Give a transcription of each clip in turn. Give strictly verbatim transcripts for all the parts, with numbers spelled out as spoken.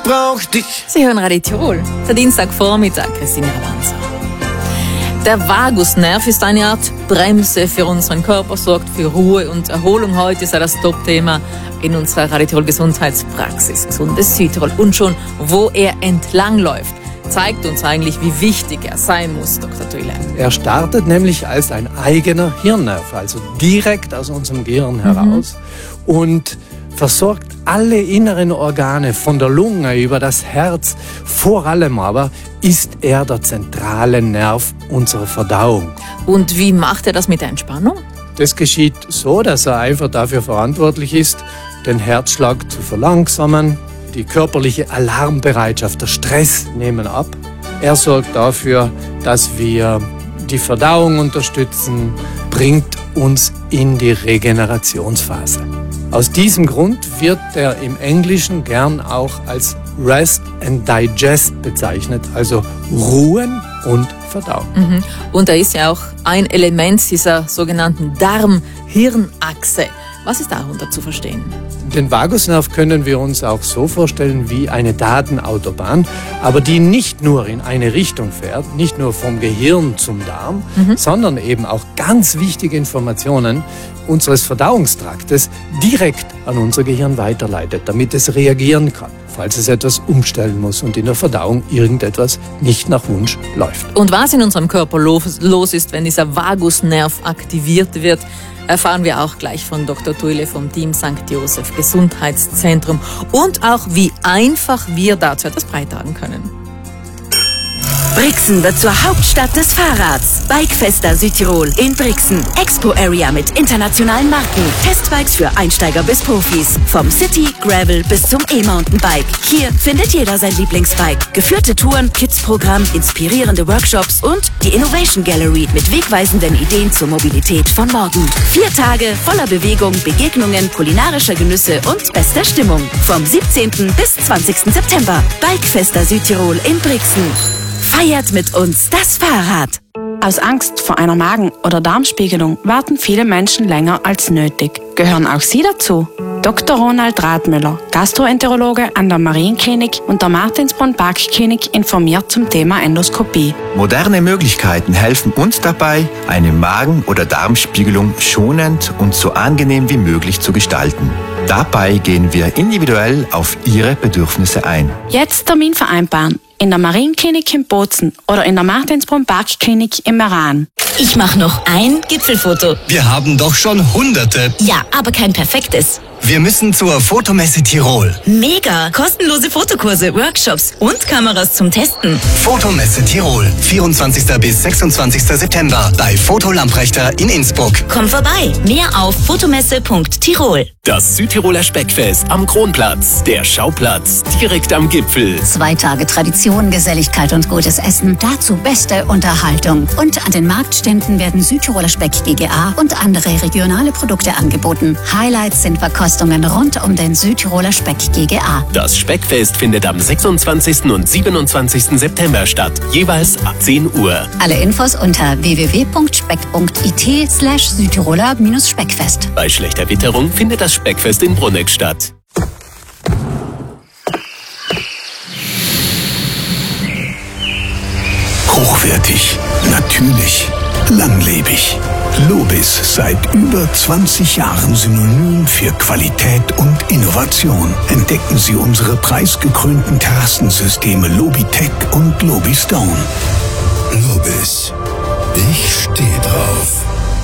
brauch dich. Sie hören Radio Tirol, der Dienstagvormittag, Christine Rabanza. Der Vagusnerv ist eine Art Bremse für unseren Körper, sorgt für Ruhe und Erholung. Heute ist er das Top-Thema in unserer Radio Tirol Gesundheitspraxis, Gesundes Südtirol. Und schon, wo er entlangläuft, zeigt uns eigentlich, wie wichtig er sein muss, Doktor Thuile. Er startet nämlich als ein eigener Hirnnerv, also direkt aus unserem Gehirn heraus, mhm. und versorgt alle inneren Organe, von der Lunge über das Herz. Vor allem aber ist er der zentrale Nerv unserer Verdauung. Und wie macht er das mit der Entspannung? Das geschieht so, dass er einfach dafür verantwortlich ist, den Herzschlag zu verlangsamen. Die körperliche Alarmbereitschaft, der Stress nehmen ab. Er sorgt dafür, dass wir die Verdauung unterstützen, bringt uns in die Regenerationsphase. Aus diesem Grund wird er im Englischen gern auch als Rest and Digest bezeichnet, also Ruhen und Verdauen. Mhm. Und er ist ja auch ein Element dieser sogenannten Darm-Hirn-Achse. Was ist darunter zu verstehen? Den Vagusnerv können wir uns auch so vorstellen wie eine Datenautobahn, aber die nicht nur in eine Richtung fährt, nicht nur vom Gehirn zum Darm, mhm. sondern eben auch ganz wichtige Informationen unseres Verdauungstraktes direkt an unser Gehirn weiterleitet, damit es reagieren kann, falls es etwas umstellen muss und in der Verdauung irgendetwas nicht nach Wunsch läuft. Und was in unserem Körper los ist, wenn dieser Vagusnerv aktiviert wird, erfahren wir auch gleich von Doktor Thuile vom Team Sankt Joseph Gesundheitszentrum und auch, wie einfach wir dazu etwas beitragen können. Brixen wird zur Hauptstadt des Fahrrads. Bikefesta Südtirol in Brixen. Expo Area mit internationalen Marken. Testbikes für Einsteiger bis Profis. Vom City, Gravel bis zum E-Mountainbike. Hier findet jeder sein Lieblingsbike. Geführte Touren, Kids-Programm, inspirierende Workshops und die Innovation Gallery mit wegweisenden Ideen zur Mobilität von morgen. Vier Tage voller Bewegung, Begegnungen, kulinarischer Genüsse und bester Stimmung. Vom siebzehnten bis zwanzigsten September. Bikefesta Südtirol in Brixen. Feiert mit uns das Fahrrad. Aus Angst vor einer Magen- oder Darmspiegelung warten viele Menschen länger als nötig. Gehören auch Sie dazu? Doktor Ronald Rathmüller, Gastroenterologe an der Marienklinik und der Martinsbrunn-Parkklinik, informiert zum Thema Endoskopie. Moderne Möglichkeiten helfen uns dabei, eine Magen- oder Darmspiegelung schonend und so angenehm wie möglich zu gestalten. Dabei gehen wir individuell auf Ihre Bedürfnisse ein. Jetzt Termin vereinbaren. In der Marienklinik in Bozen oder in der Martinsbrunn-Parkklinik im Meran. Ich mache noch ein Gipfelfoto. Wir haben doch schon Hunderte. Ja, aber kein perfektes. Wir müssen zur Fotomesse Tirol. Mega! Kostenlose Fotokurse, Workshops und Kameras zum Testen. Fotomesse Tirol, vierundzwanzigsten bis sechsundzwanzigsten September bei Foto Lamprechter in Innsbruck. Komm vorbei. Mehr auf fotomesse punkt tirol. Das Südtiroler Speckfest am Kronplatz. Der Schauplatz direkt am Gipfel. Zwei Tage Tradition, Geselligkeit und gutes Essen. Dazu beste Unterhaltung. Und an den Marktständen werden Südtiroler Speck G g A und andere regionale Produkte angeboten. Highlights sind Verkostungen rund um den Südtiroler Speck G g A. Das Speckfest findet am sechsundzwanzigsten und siebenundzwanzigsten September statt. Jeweils ab zehn Uhr. Alle Infos unter w w w punkt speck punkt i t slash Südtiroler Speckfest. Bei schlechter Witterung findet das Speckfest in Bruneck statt. Hochwertig, natürlich, langlebig. Lobis, seit über zwanzig Jahren Synonym für Qualität und Innovation. Entdecken Sie unsere preisgekrönten Terrassensysteme Lobitech und Lobistone. Lobis, ich stehe drauf.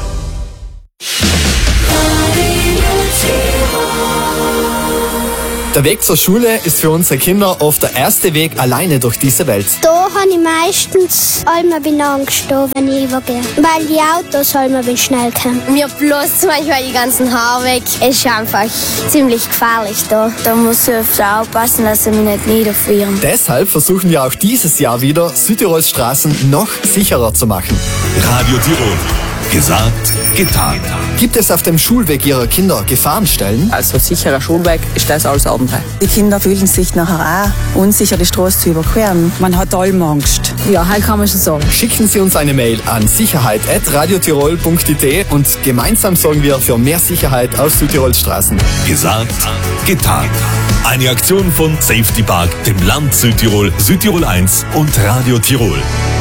Der Weg zur Schule ist für unsere Kinder oft der erste Weg alleine durch diese Welt. Da habe ich meistens einmal bin Angst, wenn ich übergehe. Weil die Autos einmal schnell kommen. Mir bloß manchmal die ganzen Haare weg. Es ist einfach ziemlich gefährlich da. Da muss ich öfter aufpassen, dass sie mich nicht niederfrieren. Deshalb versuchen wir auch dieses Jahr wieder, Südtirols Straßen noch sicherer zu machen. Radio Tirol. Gesagt, getan. Gibt es auf dem Schulweg Ihrer Kinder Gefahrenstellen? Also sicherer Schulweg ist das alles andere. Die Kinder fühlen sich nachher auch unsicher, die Straße zu überqueren. Man hat allem Angst. Ja, halt kann man schon sagen. Schicken Sie uns eine Mail an sicherheit at radiotirol punkt i t und gemeinsam sorgen wir für mehr Sicherheit auf Südtirols Straßen. Gesagt, getan. Eine Aktion von Safety Park, dem Land Südtirol, Südtirol eins und Radio Tirol.